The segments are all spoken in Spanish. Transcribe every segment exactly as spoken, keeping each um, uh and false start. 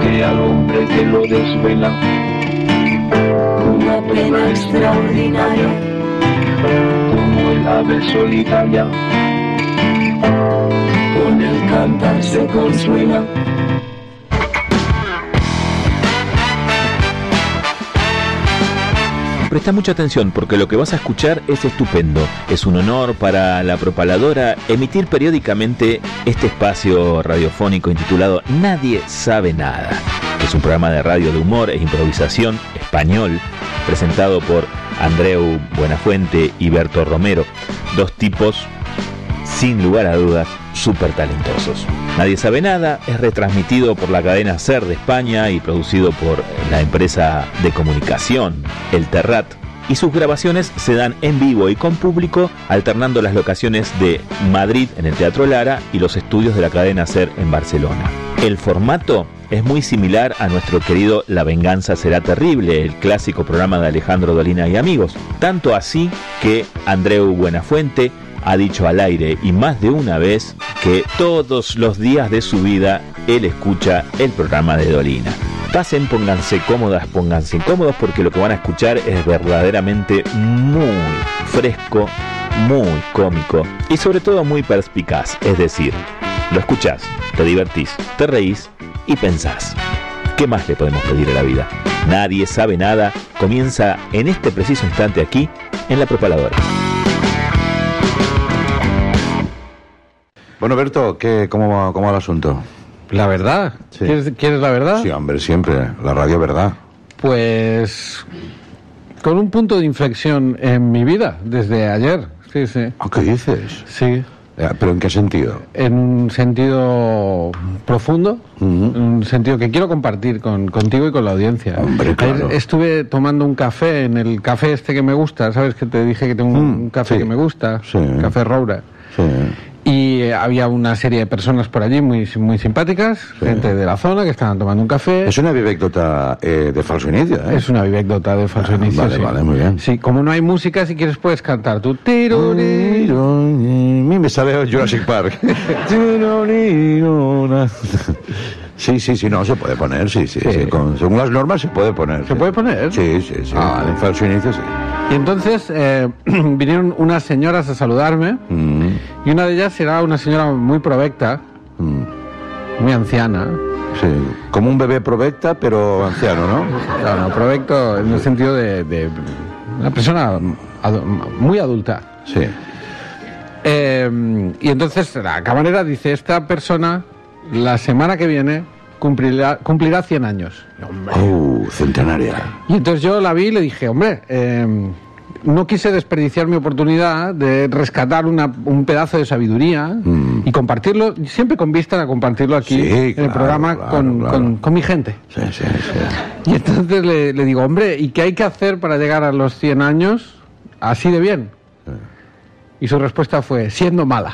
que al hombre que lo desvela una pena extraordinaria, como el ave solitaria con el cantar se consuela. Presta mucha atención porque lo que vas a escuchar es estupendo. Es un honor para la propaladora emitir periódicamente este espacio radiofónico intitulado Nadie sabe nada. Es un programa de radio de humor e improvisación español presentado por Andreu Buenafuente y Berto Romero, dos tipos sin lugar a dudas súper talentosos. Nadie sabe nada es retransmitido por la cadena SER de España y producido por la empresa de comunicación El Terrat, y sus grabaciones se dan en vivo y con público, alternando las locaciones de Madrid en el Teatro Lara y los estudios de la cadena SER en Barcelona. El formato es muy similar a nuestro querido La venganza será terrible, el clásico programa de Alejandro Dolina y amigos, tanto así que Andreu Buenafuente ha dicho al aire y más de una vez que todos los días de su vida él escucha el programa de Dolina. Pasen, pónganse cómodas, pónganse cómodos porque lo que van a escuchar es verdaderamente muy fresco, muy cómico y sobre todo muy perspicaz. Es decir, lo escuchás, te divertís, te reís y pensás. ¿Qué más le podemos pedir a la vida? Nadie sabe nada. Comienza en este preciso instante aquí en La Propaladora. Bueno, Berto, ¿qué, cómo, va, ¿cómo va el asunto? ¿La verdad? Sí. ¿Quieres, ¿Quieres la verdad? Sí, hombre, siempre. La radio verdad. Pues con un punto de inflexión en mi vida, desde ayer. Sí, sí. ¿Qué dices? Sí. ¿Pero en qué sentido? En un sentido profundo, Uh-huh. en un sentido que quiero compartir con, contigo y con la audiencia. Hombre, claro. Ayer estuve tomando un café en el café este que me gusta, ¿sabes? Que te dije que tengo un, Mm, un café sí. que me gusta, Sí. Café Roura. Sí. Y eh, había una serie de personas por allí muy muy simpáticas, Sí. gente de la zona que estaban tomando un café. Es una vivécdota eh, de falso inicio, ¿eh? Es una vivécdota de falso Ah, inicio. vale, sí. vale, muy bien. Sí, como no hay música, si quieres puedes cantar tú. Tiruri. A mí me sale Jurassic Park. Sí, sí, sí, no, se puede poner, sí, sí. Sí. sí, con- según las normas se puede poner. ¿Se sí. puede poner? Sí, sí, sí. Ah, vale. En falso inicio, sí. Y entonces eh, vinieron unas señoras a saludarme Mm, y una de ellas era una señora muy provecta, mm, muy anciana. sí. Como un bebé provecta, pero anciano, ¿no? No, no, provecto en el sentido de, de una persona adu- muy adulta. Sí. Eh, y entonces la camarera dice, esta persona la semana que viene cumplirá, cumplirá cien años. Y, hombre, Oh, centenaria. y entonces yo la vi y le dije, hombre, eh, no quise desperdiciar mi oportunidad de rescatar una, un pedazo de sabiduría Mm. y compartirlo, siempre con vista a compartirlo aquí Sí, en el claro, programa claro, con, claro. Con, con mi gente. Sí, sí, sí. Y entonces le, le digo, hombre, ¿y qué hay que hacer para llegar a los cien años así de bien? Y su respuesta fue, siendo mala.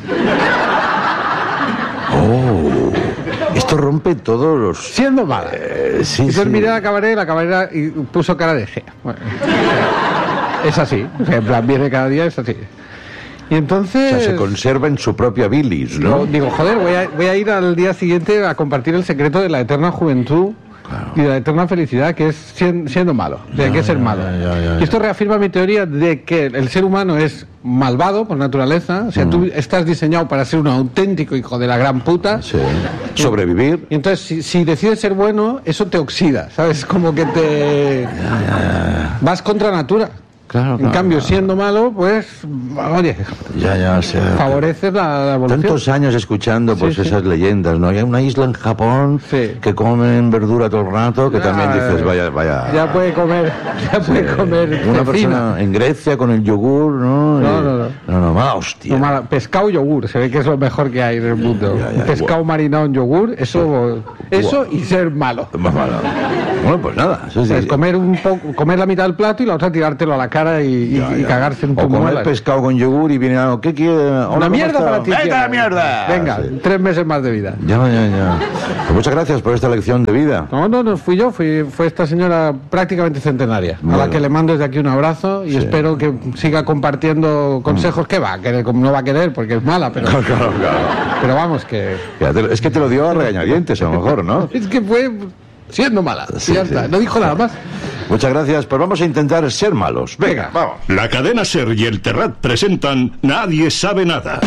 Oh, esto rompe todos los... Siendo mala. Eh, sí, Entonces sí. miré a la camarera y la camarera y puso cara de G. Bueno, es así. O sea, en plan, viene cada día, es así. Y O entonces... sea, se conserva en su propia bilis, ¿no? yo digo, joder, voy a, voy a ir al día siguiente a compartir el secreto de la eterna juventud Claro. y de la eterna felicidad, que es sien- siendo malo, de Ya, que es ser ya, malo. ya, ya, ya, y esto reafirma mi teoría de que el ser humano es malvado por naturaleza, o sea, Mm. tú estás diseñado para ser un auténtico hijo de la gran puta. Sí. Sobrevivir. Y entonces, si, si decides ser bueno, eso te oxida, ¿sabes? Como que te... Vas contra natura. Claro, En claro, cambio, claro. siendo malo, pues, oye, Ya, ya, o sea, favoreces la, la evolución. tantos años escuchando pues Sí, sí. esas leyendas, ¿no? Hay una isla en Japón Sí. que comen verdura todo el rato, que también Ah, dices, vaya, vaya... Ya puede comer, ya puede comer Una cecina. persona en Grecia con el yogur, ¿no? No, Y- no, no. No, no, mala hostia. No, mala- pescado yogur, se ve que es lo mejor que hay en el mundo. Ya, ya, pescado guau. marinado en yogur, eso, eso y ser malo. Más malo. Bueno, pues nada. Eso sí. Es comer un poco, comer la mitad del plato y la otra tirártelo a la cara y, Ya, y ya. cagarse en O tus comer muelas. pescado con yogur y viene algo. ¿Qué quiere? Hola, Una ¿cómo mierda está? para ti. ¡Venga, tío. la mierda! Venga, Sí. tres meses más de vida. Ya, ya, ya. Pues muchas gracias por esta lección de vida. No, no, no fui yo, fui, fue esta señora prácticamente centenaria, Bueno. a la que le mando desde aquí un abrazo y Sí. espero que siga compartiendo consejos que va a querer, como no va a querer porque es mala, pero, Claro, claro, claro. pero vamos, que Ya te- Es que te lo dio a regañadientes, a lo mejor, ¿no? es que fue siendo mala, Sí, y ya sí. está, no dijo nada más. Muchas gracias, pues vamos a intentar ser malos. Venga, vamos. La cadena SER y el Terrat presentan Nadie sabe nada.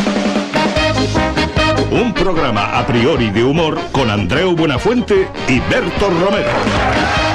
Un programa a priori de humor con Andreu Buenafuente y Berto Romero.